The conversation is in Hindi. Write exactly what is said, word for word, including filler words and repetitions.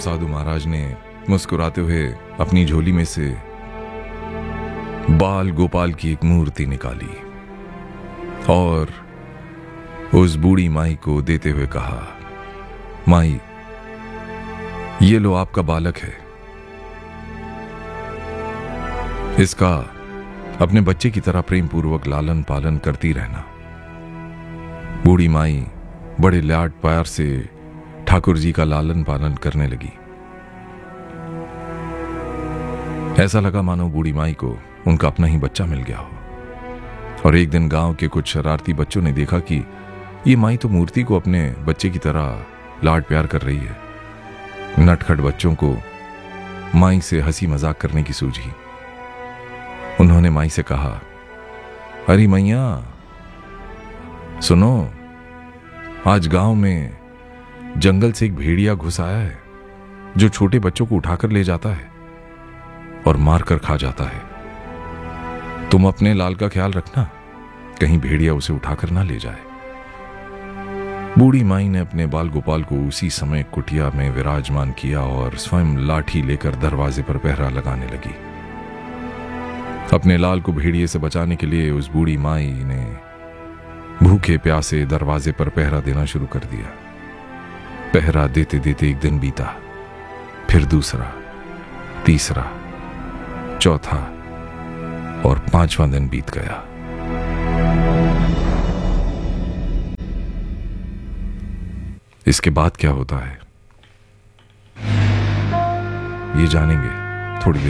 साधु महाराज ने मुस्कुराते हुए अपनी झोली में से बाल गोपाल की एक मूर्ति निकाली और उस बूढ़ी माई को देते हुए कहा, माई, ये लो आपका बालक है, इसका अपने बच्चे की तरह प्रेम पूर्वक लालन पालन करती रहना। बूढ़ी माई बड़े लाड प्यार से ठाकुर जी का लालन पालन करने लगी। ऐसा लगा मानो बूढ़ी माई को उनका अपना ही बच्चा मिल गया हो। और एक दिन गांव के कुछ शरारती बच्चों ने देखा कि ये माई तो मूर्ति को अपने बच्चे की तरह लाड प्यार कर रही है। नटखट बच्चों को माई से हंसी मजाक करने की सूझी। उन्होंने माई से कहा, अरे मैया सुनो, आज गांव में जंगल से एक भेड़िया घुस आया है जो छोटे बच्चों को उठाकर ले जाता है और मारकर खा जाता है। तुम अपने लाल का ख्याल रखना, कहीं भेड़िया उसे उठाकर ना ले जाए। बूढ़ी माई ने अपने बाल गोपाल को उसी समय कुटिया में विराजमान किया और स्वयं लाठी लेकर दरवाजे पर पहरा लगाने लगी। अपने लाल को भेड़िए से बचाने के लिए उस बूढ़ी माई ने भूखे प्यासे दरवाजे पर पहरा देना शुरू कर दिया। पहरा देते देते एक दिन बीता, फिर दूसरा, तीसरा, चौथा और पांचवां दिन बीत गया। इसके बाद क्या होता है ये जानेंगे थोड़ी देर